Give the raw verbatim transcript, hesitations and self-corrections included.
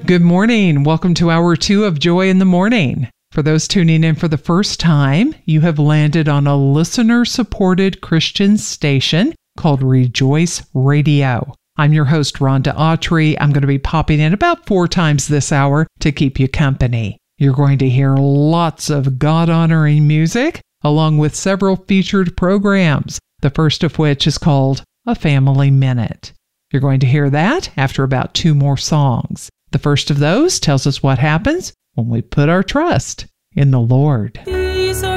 Good morning. Welcome to hour two of Joy in the Morning. For those tuning in for the first time, you have landed on a listener-supported Christian station called Rejoice Radio. I'm your host, Rhonda Autry. I'm going to be popping in about four times this hour to keep you company. You're going to hear lots of God-honoring music, along with several featured programs, the first of which is called A Family Minute. You're going to hear that after about two more songs. The first of those tells us what happens when we put our trust in the Lord.